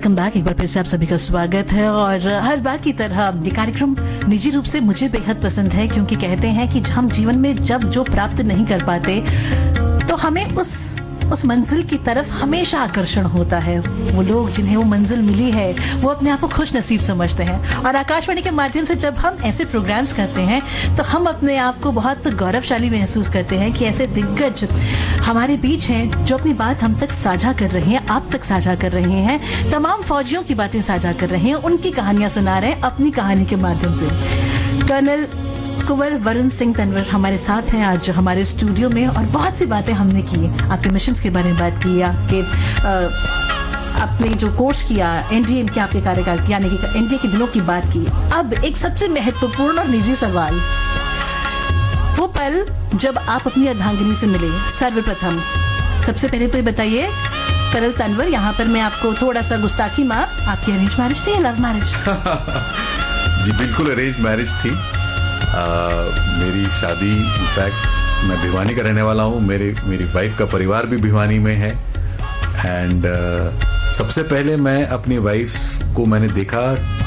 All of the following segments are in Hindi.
Welcome back. एक बार फिर से आप सभी का स्वागत है और हर बार की तरह ये कार्यक्रम निजी रूप से मुझे बेहद पसंद है, क्योंकि कहते हैं कि हम जीवन में जब जो प्राप्त नहीं कर पाते तो हमें उस मंजिल की तरफ हमेशा आकर्षण होता है। वो लोग जिन्हें वो मंजिल मिली है वो अपने आप को खुश नसीब समझते हैं, और आकाशवाणी के माध्यम से जब हम ऐसे प्रोग्राम्स करते हैं तो हम अपने आप को बहुत गौरवशाली महसूस करते हैं कि ऐसे दिग्गज हमारे बीच हैं जो अपनी बात हम तक साझा कर रहे हैं, आप तक साझा कर रहे हैं, तमाम फौजियों की बातें साझा कर रहे हैं, उनकी कहानियां सुना रहे हैं अपनी कहानी के माध्यम से। कर्नल कुंवर वरुण सिंह तंवर हमारे साथ हैं आज हमारे स्टूडियो में, और बहुत सी बातें हमने की, आपके मिशंस के बारे में बात की, आपके आपने जो कोर्स किया एनडीए के आपके कार्यकाल यानी कि एनडीए के दिनों की बात की। अब एक सबसे महत्वपूर्ण और निजी सवाल, वो पल जब आप अपनी अर्धांगिनी से मिले सर्वप्रथम, सबसे पहले तो ये बताइए कर्नल तंवर, यहाँ पर मैं आपको थोड़ा सा गुस्ताखी माफ, आपकी अरेंज मैरिज थी या लव मैरिज? जी बिल्कुल अरेंज मैरिज थी। मेरी शादी इनफैक्ट मैं भिवानी का रहने वाला हूँ, मेरी वाइफ का परिवार भी भिवानी में है। एंड सबसे पहले मैं अपनी वाइफ को मैंने देखा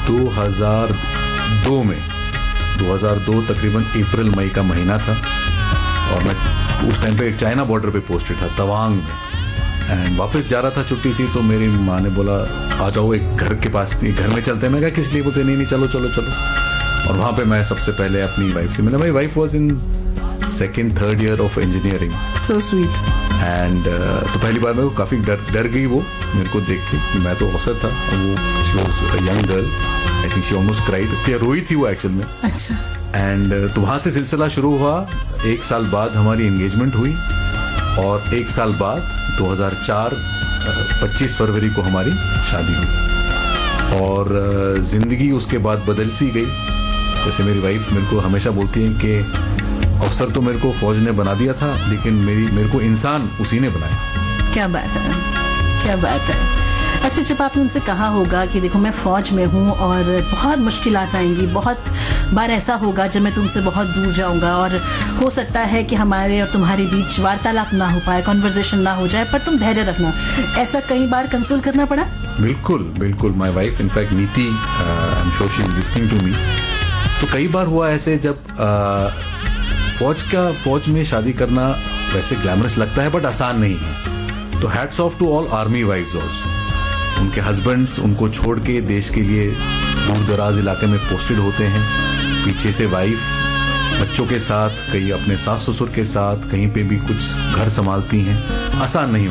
2002 में। 2002 तकरीबन अप्रैल मई का महीना था, और मैं उस टाइम पे एक चाइना बॉर्डर पे पोस्टेड था तवांग में, एंड वापस जा रहा था छुट्टी से। तो मेरी माँ ने बोला आ जाओ एक घर के पास, घर में चलते हैं। मैं कहा किस लिए? बोलते नहीं चलो चलो चलो। और वहाँ पे मैं सबसे पहले अपनी वाइफ से मिला। मेरी wife was in second third year of engineering. So sweet. And तो पहली बार मेरे को काफ़ी डर गई वो मेरे को देख के। मैं तो अफसर था और वो she was a young girl, I think she almost cried, क्या रोई थी वो एक्चुअल में। अच्छा। एंड तो वहाँ से सिलसिला शुरू हुआ। एक साल बाद हमारी एंगेजमेंट हुई, और एक साल बाद 2004 25 फरवरी को हमारी शादी हुई। और ज़िंदगी उसके बाद बदल सी गई। जैसे मेरी वाइफ मेरे को हमेशा बोलती है कि अफसर तो मेरे को फौज ने बना दिया था, लेकिन मेरे को इंसान उसी ने बनाया। क्या बात है, क्या बात है। अच्छा, जब आपने उनसे कहा होगा कि देखो मैं फौज में हूँ और बहुत मुश्किलात आएंगी, बहुत बार ऐसा होगा जब मैं तुमसे बहुत दूर जाऊंगा, और हो सकता है कि हमारे और तुम्हारे बीच वार्तालाप ना हो पाए, कॉन्वर्सेशन ना हो जाए, पर तुम धैर्य रखना, ऐसा कई बार कंसोल करना पड़ा? बिल्कुल बिल्कुल। माई वाइफ इनफैक्ट नीति, I am sure she is listening to me. तो कई बार हुआ ऐसे जब फौज में शादी करना वैसे ग्लैमरस लगता है बट आसान नहीं है। तो hats off to all army wives also. उनके हस्बैंड्स उनको छोड़ के देश के लिए दूर दराज इलाके में पोस्टेड होते हैं, पीछे से वाइफ बच्चों के साथ, कहीं अपने सास ससुर के साथ, कहीं पे भी कुछ घर संभालती हैं। आसान नहीं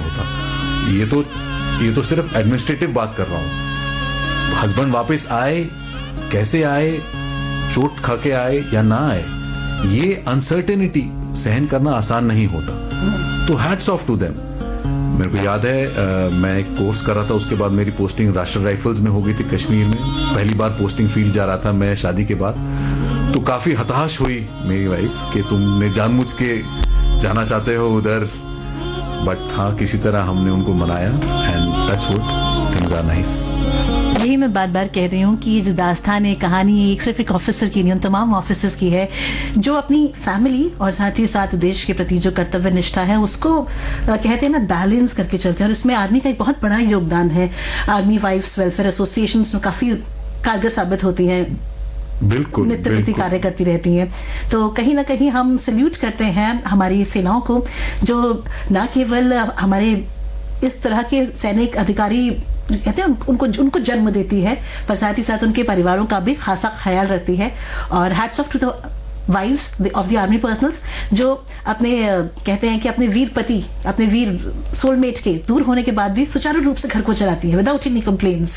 होता। ये तो सिर्फ एडमिनिस्ट्रेटिव बात कर रहा हूँ। हस्बैंड वापस आए, कैसे आए, चोट खा के आए या ना आए, ये अनसर्टेनिटी सहन करना आसान नहीं होता। तो हैट्स ऑफ टू देम। मेरे को याद है मैं एक कोर्स कर रहा था, उसके बाद मेरी पोस्टिंग राष्ट्रीय राइफल्स में हो गई थी कश्मीर में। पहली बार पोस्टिंग फील्ड जा रहा था मैं शादी के बाद। तो काफी हताश हुई मेरी वाइफ कि तुमने जानबूझ के जाना चाहते हो उधर, बट हाँ किसी तरह हमने उनको मनाया, and touch wood things are nice. यही मैं बार बार कह रही हूँ कि ये जो दास्तान है, कहानी है, एक सिर्फ एक ऑफिसर की नहीं, उन तमाम ऑफिसर्स की है जो अपनी फैमिली और साथ ही साथ देश के प्रति जो कर्तव्य निष्ठा है उसको कहते हैं ना बैलेंस करके चलते हैं। और इसमें आर्मी का एक बहुत बड़ा योगदान है। आर्मी वाइफ्स वेलफेयर एसोसिएशन काफी कारगर साबित होती है, बिल्कुल नित्य प्रति कार्य करती रहती हैं। तो कहीं ना कहीं हम सल्यूट करते हैं हमारी सेनाओं को, जो न केवल हमारे इस तरह के सैनिक अधिकारी कहते हैं उनको जन्म देती है, पर साथ ही साथ उनके परिवारों का भी खासा ख्याल रखती है। और hats off to the wives of the army personnels जो अपने कहते हैं कि अपने वीर पति, अपने वीर सोलमेट के दूर होने के बाद भी सुचारू रूप से घर को चलाती है विदाउट एनी कंप्लेंट्स।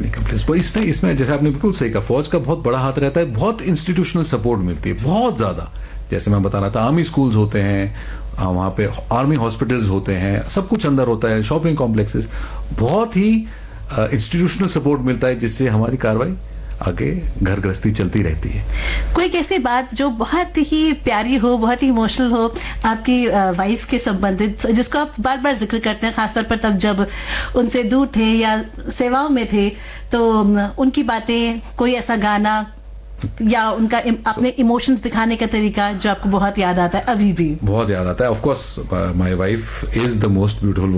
पर इसमें जैसे आपने बिल्कुल सही कहा, फौज का बहुत बड़ा हाथ रहता है। बहुत इंस्टीट्यूशनल सपोर्ट मिलती है, बहुत ज्यादा। जैसे मैं बता रहा था, आर्मी स्कूल्स होते हैं, वहाँ पे आर्मी हॉस्पिटल्स होते हैं, सब कुछ अंदर होता है, शॉपिंग कॉम्प्लेक्सेस, बहुत ही इंस्टीट्यूशनल सपोर्ट मिलता है, जिससे हमारी कार्रवाई आगे घर गृहस्थी चलती रहती है। कोई कैसी बात जो बहुत ही प्यारी हो, बहुत ही इमोशनल हो आपकी वाइफ के संबंधित, जिसको आप बार बार जिक्र करते हैं, खासतौर पर तब जब उनसे दूर थे या सेवाओं में थे, तो उनकी बातें, कोई ऐसा गाना या उनका अपने इमोशंस दिखाने का तरीका जो आपको बहुत याद आता है? अभी भी बहुत याद आता है। Of course my wife is the most beautiful